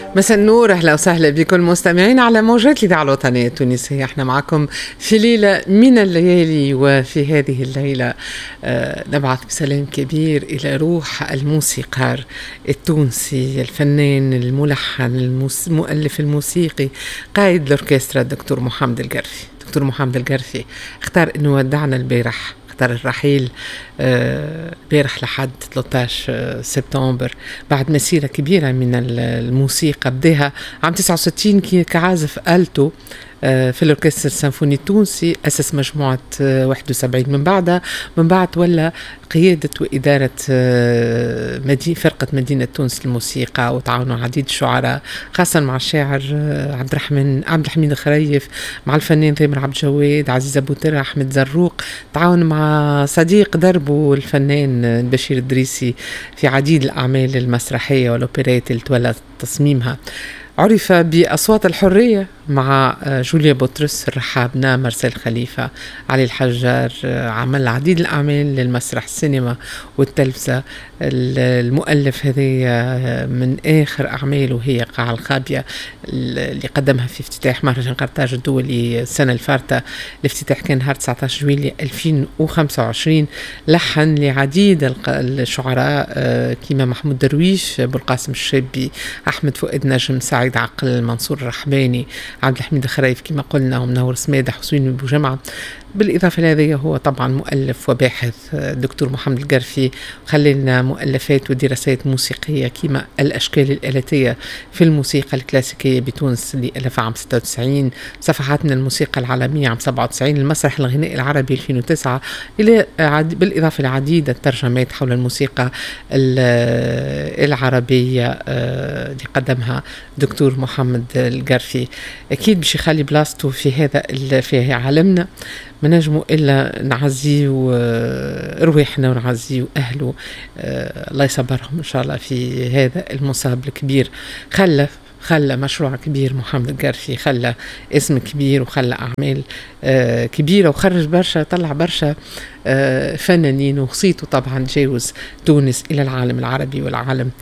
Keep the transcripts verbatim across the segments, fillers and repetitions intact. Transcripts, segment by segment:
مساء النور، اهلا وسهلا بكل مستمعين على موجات الاذاعه الوطنيه التونسيه. احنا معكم في ليله من الليالي، وفي هذه الليله آه نبعث بسلام كبير الى روح الموسيقار التونسي، الفنان الملحن الموس... المؤلف الموسيقي، قائد الاوركسترا الدكتور محمد القرفي. دكتور محمد القرفي اختار انه ودعنا البارح، اختار الرحيل البارح آه لحد ثلاثة عشر سبتمبر، بعد مسيرة كبيرة من الموسيقى. بداها عام تسعة وستين كعازف آلتو آه في الأوركسترا السيمفوني التونسي، أسس مجموعة آه واحد وسبعين. من بعدها من بعد ولا قيادة وإدارة آه مدي فرقة مدينة تونس للموسيقى، وتعاونوا عديد الشعراء خاصة مع الشاعر آه عبد الرحمن عبد الحميد الخريف، مع الفنان ثامر عبد الجواد، عزيز أبو ترى، أحمد زروق. تعاون مع صديق دربه الفنان بشير الدريسي في عديد الأعمال المسرحية والأوبريت اللي تولى تصميمها. عرف بأصوات الحرية مع جوليا بطرس، الرحابنا، مرسل خليفة، علي الحجار. عمل العديد الأعمال للمسرح، السينما والتلفزة. المؤلف هذه من آخر أعماله هي قاع الخابية اللي قدمها في افتتاح مهرجان قرطاج الدولي السنة الفارطة. الافتتاح كان نهار تسعة عشر جويلية ألفين وخمسة وعشرين. لحن لعديد الشعراء كيما محمود درويش، أبو القاسم الشابي، أحمد فؤاد نجم، سعيد عقل، منصور الرحباني، عبد الحميد الخريف كما قلنا، ومنور سمادة، حسين أبو جمعة. بالإضافة لهذا هو طبعا مؤلف وباحث الدكتور محمد القرفي، خلينا مؤلفات ودراسات موسيقية كما الأشكال الآلاتية في الموسيقى الكلاسيكية بتونس اللي ألف عام ستة وتسعين، صفحات من الموسيقى العالمية عام سبعة وتسعين، المسرح الغنائي العربي ألفين وتسعة، إلى بالإضافة لعديد الترجمات حول الموسيقى العربية اللي قدمها دكتور محمد القرفي. أكيد باش يخلي بلاصته في هذا في عالمنا، ما نجمو إلا نعزيه رواحنا ونعزيه أهله، آه الله يصبرهم إن شاء الله في هذا المصاب الكبير. خلف خلى مشروع كبير محمد القرفي، خلى اسم كبير، وخلى أعمال آه كبيرة، وخرج برشا، طلع برشا آه فنانين، وخصيته طبعا جاوز تونس إلى العالم العربي والعالم.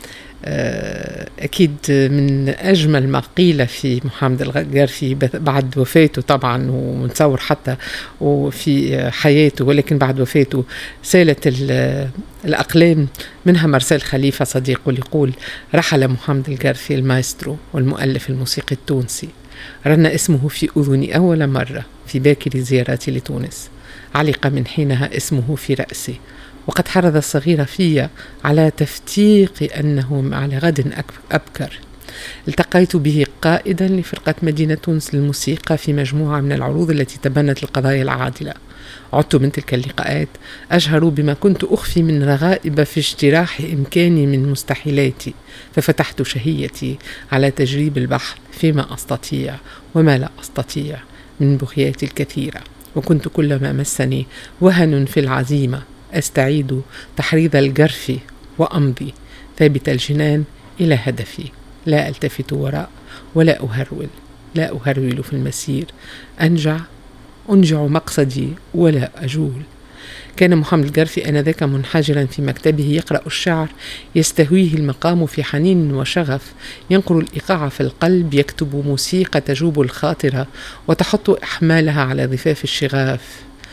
أكيد من أجمل ما قيل في محمد القرفي بعد وفاته طبعا، ونتصور حتى وفي حياته، ولكن بعد وفاته سالت الأقلام، منها مرسل خليفة صديقه اللي يقول: رحل محمد القرفي المايسترو والمؤلف الموسيقي التونسي، رن اسمه في أذني أول مرة في باكر زياراتي لتونس، علق من حينها اسمه في رأسي، وقد حرض الصغير في على تفتيق أنه على غد أبكر. التقيت به قائدا لفرقة مدينة تونس للموسيقى في مجموعة من العروض التي تبنت القضايا العادلة. عدت من تلك اللقاءات أجهر بما كنت أخفي من رغائب في اجتراح إمكاني من مستحيلاتي، ففتحت شهيتي على تجريب البحث فيما أستطيع وما لا أستطيع من بغياتي الكثيرة، وكنت كلما مسني وهن في العزيمة أستعيد تحريض القرفي وأمضي ثابت الجنان إلى هدفي، لا ألتفت وراء ولا أهرول، لا أهرول في المسير، أنجع أنجع مقصدي ولا أجول. كان محمد القرفي آنذاك منحجرا في مكتبه يقرأ الشعر، يستهويه المقام في حنين وشغف، ينقر الإيقاع في القلب، يكتب موسيقى تجوب الخاطرة وتحط أحمالها على ضفاف الشغاف.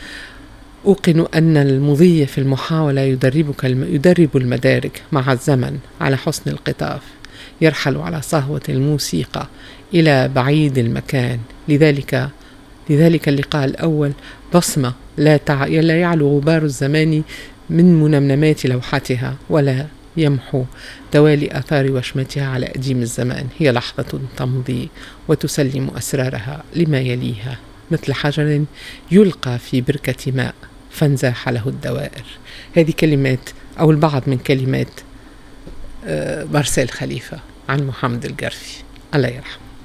أوقن أن المضي في المحاولة يدربك الم... يدرب المدارك مع الزمن على حسن القطاف، يرحل على صهوة الموسيقى إلى بعيد المكان. لذلك لذلك اللقاء الأول بصمة لا, تع... لا يعلو غبار الزمان من منمنمات لوحتها، ولا يمحو توالي آثار وشمتها على أديم الزمان. هي لحظة تمضي وتسلم أسرارها لما يليها، مثل حجر يلقى في بركة ماء فانزاح له الدوائر. هذه كلمات أو البعض من كلمات مرسل خليفة عن محمد القرفي، الله يرحمه.